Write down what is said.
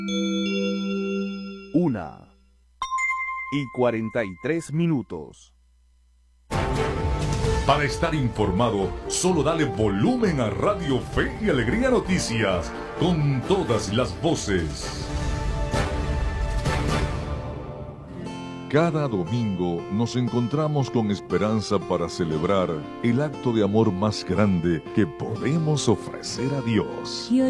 1:43. Para estar informado, solo dale volumen a Radio Fe y Alegría Noticias, con todas las voces. Cada domingo nos encontramos con esperanza para celebrar el acto de amor más grande que podemos ofrecer a Dios.